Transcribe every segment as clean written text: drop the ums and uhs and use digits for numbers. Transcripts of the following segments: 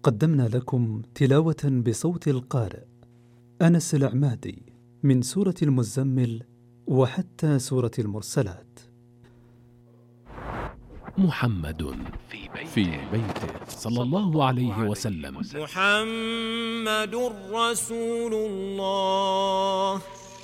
قدمنا لكم تلاوة بصوت القارئ أنس العمادي من سورة المزمل وحتى سورة المرسلات. محمد في بيته صلى الله عليه وسلم. محمد رسول الله.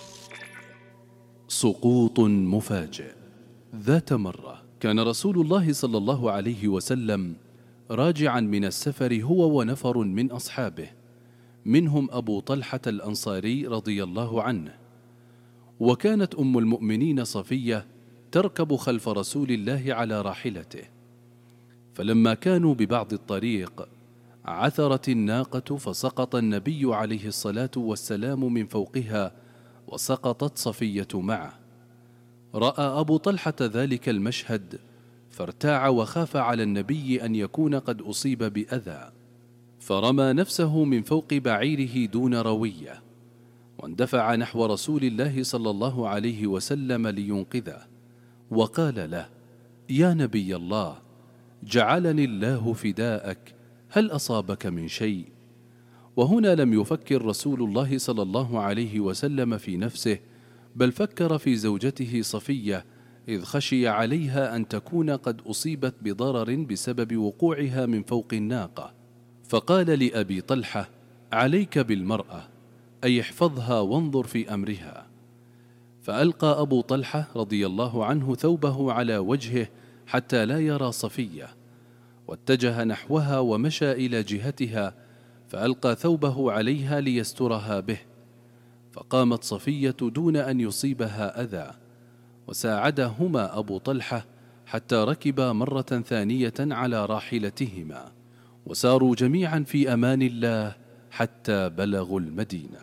سقوط مفاجئ. ذات مرة كان رسول الله صلى الله عليه وسلم راجعا من السفر هو ونفر من أصحابه، منهم أبو طلحة الأنصاري رضي الله عنه، وكانت أم المؤمنين صفية تركب خلف رسول الله على راحلته. فلما كانوا ببعض الطريق عثرت الناقة فسقط النبي عليه الصلاة والسلام من فوقها وسقطت صفية معه. رأى أبو طلحة ذلك المشهد فارتاع وخاف على النبي أن يكون قد أصيب بأذى، فرمى نفسه من فوق بعيره دون روية واندفع نحو رسول الله صلى الله عليه وسلم لينقذه، وقال له: يا نبي الله، جعلني الله فداءك، هل أصابك من شيء؟ وهنا لم يفكر رسول الله صلى الله عليه وسلم في نفسه، بل فكر في زوجته صفية، إذ خشي عليها أن تكون قد أصيبت بضرر بسبب وقوعها من فوق الناقة، فقال لأبي طلحة: عليك بالمرأة، أي احفظها وانظر في أمرها. فألقى أبو طلحة رضي الله عنه ثوبه على وجهه حتى لا يرى صفية، واتجه نحوها ومشى إلى جهتها، فألقى ثوبه عليها ليسترها به، فقامت صفية دون أن يصيبها أذى، وساعدهما أبو طلحة حتى ركبا مرة ثانية على راحلتهما، وساروا جميعا في أمان الله حتى بلغوا المدينة.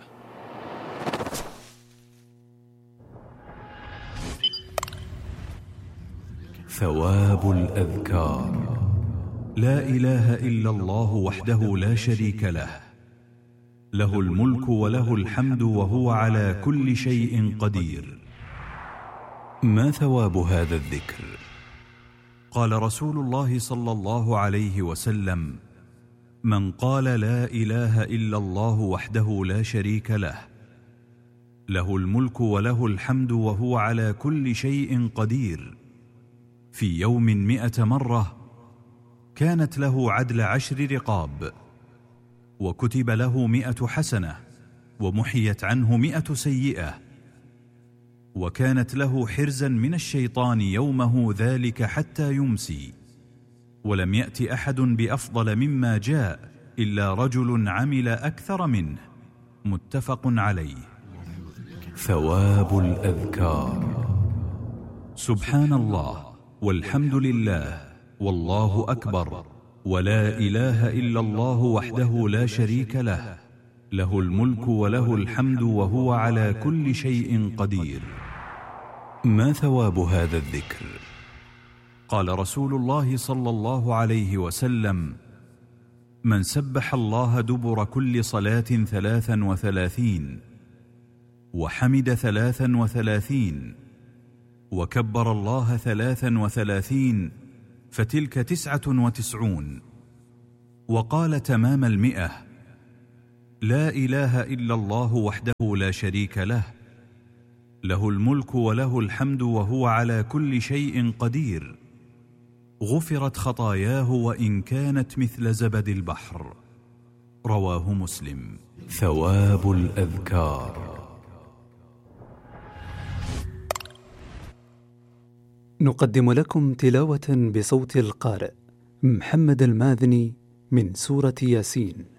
ثواب الأذكار. لا إله إلا الله وحده لا شريك له، له الملك وله الحمد وهو على كل شيء قدير. ما ثواب هذا الذكر؟ قال رسول الله صلى الله عليه وسلم: من قال لا إله إلا الله وحده لا شريك له، له الملك وله الحمد وهو على كل شيء قدير، في يوم 100 مرة، كانت له عدل 10 رقاب، وكتب له 100 حسنة، ومحيت عنه 100 سيئة، وكانت له حرزا من الشيطان يومه ذلك حتى يمسي، ولم يأت أحد بأفضل مما جاء إلا رجل عمل أكثر منه. متفق عليه. ثواب الأذكار. سبحان الله، والحمد لله، والله أكبر، ولا إله إلا الله وحده لا شريك له، له الملك وله الحمد وهو على كل شيء قدير. ما ثواب هذا الذكر؟ قال رسول الله صلى الله عليه وسلم: من سبح الله دبر كل صلاة 33، وحمد 33، وكبر الله 33، فتلك 99، وقال تمام 100: لا إله إلا الله وحده لا شريك له، له الملك وله الحمد وهو على كل شيء قدير، غفرت خطاياه وإن كانت مثل زبد البحر. رواه مسلم. ثواب الأذكار. نقدم لكم تلاوة بصوت القارئ محمد الماذني من سورة ياسين.